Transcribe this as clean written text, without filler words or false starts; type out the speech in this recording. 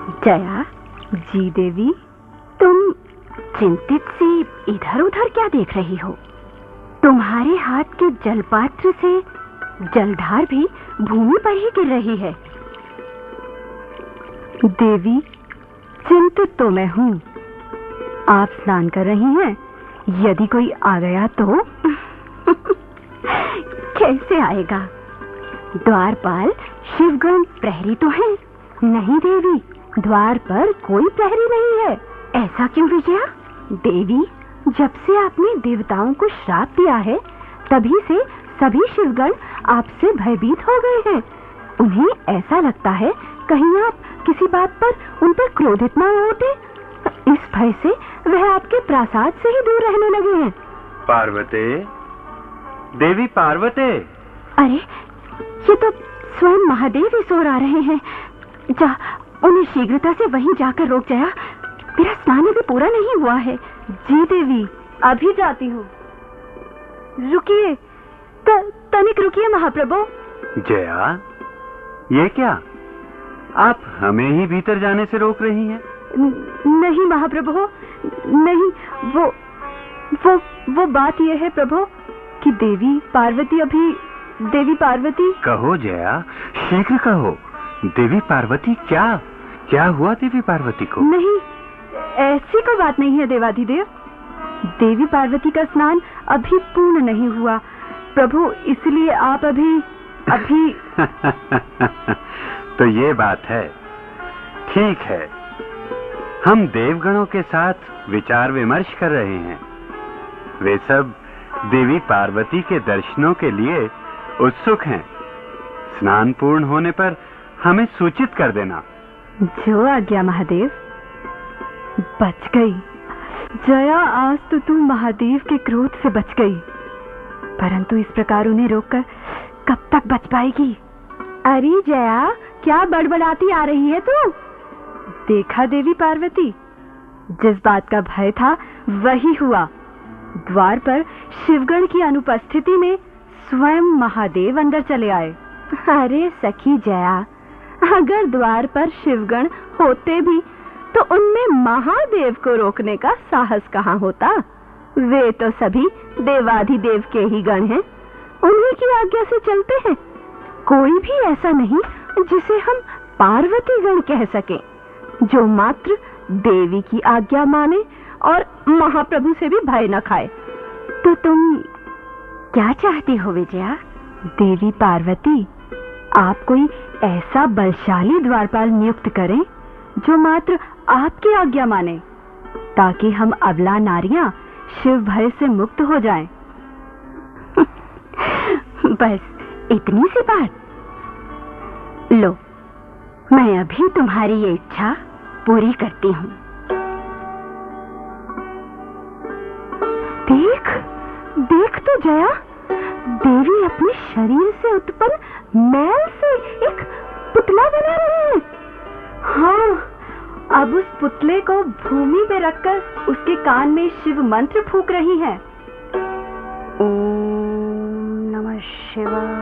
जया जी देवी, तुम चिंतित सी इधर उधर क्या देख रही हो? तुम्हारे हाथ के जलपात्र से जलधार भी भूमि पर ही गिर रही है। देवी, चिंतित तो मैं हूँ। आप स्नान कर रही हैं, यदि कोई आ गया तो? कैसे आएगा? द्वारपाल शिवगण प्रहरी तो हैं। नहीं देवी, द्वार पर कोई प्रहरी नहीं है। ऐसा क्यों विजया? देवी, जब से आपने देवताओं को श्राप दिया है, तभी से सभी शिवगण आपसे भयभीत हो गए हैं। उन्हें ऐसा लगता है कहीं आप किसी बात पर उन पर क्रोधित न हो उठे। इस भय से वह आपके प्रासाद से ही दूर रहने लगे हैं। पार्वती, देवी पार्वती। अरे, ये तो स्वयं महादेव ही सो आ रहे हैं। जा, उन्हें शीघ्रता से वहीं जाकर रोक जया। मेरा स्नान अभी पूरा नहीं हुआ है। जी देवी, अभी जाती हूँ। रुकिए, तनिक रुकिए महाप्रभु। जया, ये क्या? आप हमें ही भीतर जाने से रोक रही हैं? नहीं महाप्रभु, नहीं। वो बात यह है प्रभु कि देवी पार्वती। कहो जया, शीघ्र कहो। देवी पार्वती क्या हुआ देवी पार्वती को? नहीं, ऐसी कोई बात नहीं है देवाधिदेव। देवी पार्वती का स्नान अभी पूर्ण नहीं हुआ प्रभु, इसलिए आप अभी तो ये बात है। ठीक है, हम देवगणों के साथ विचार विमर्श कर रहे हैं। वे सब देवी पार्वती के दर्शनों के लिए उत्सुक हैं। स्नान पूर्ण होने पर हमें सूचित कर देना। जो आज्ञा महादेव। बच गई जया, आज तो तू महादेव के क्रोध से बच गई, परंतु इस प्रकार उन्हें रोककर कब तक बच पाएगी? अरे जया, क्या बड़बड़ाती आ रही है तू? देखा देवी पार्वती, जिस बात का भय था वही हुआ। द्वार पर शिवगण की अनुपस्थिति में स्वयं महादेव अंदर चले आए। अरे सखी जया, अगर द्वार पर शिवगण होते भी तो उनमें महादेव को रोकने का साहस कहाँ होता? वे तो सभी देवाधिदेव के ही गण हैं, उन्हीं की आज्ञा से चलते हैं। कोई भी ऐसा नहीं जिसे हम पार्वती गण कह सकें, जो मात्र देवी की आज्ञा माने और महाप्रभु से भी भय न खाए। तो तुम क्या चाहती हो विजया? देवी पार्वती, आप कोई ऐसा बलशाली द्वारपाल नियुक्त करें जो मात्र आपकी आज्ञा माने, ताकि हम अबला नारियां शिव भय से मुक्त हो जाएं। बस इतनी सी बात? लो, मैं अभी तुम्हारी ये इच्छा पूरी करती हूँ। देख तो जया, देवी अपने शरीर से उत्पन्न मैल से एक पुतला बना रही है। हाँ, अब उस पुतले को भूमि पे रखकर उसके कान में शिव मंत्र फूंक रही है। ओम नमः शिवाय।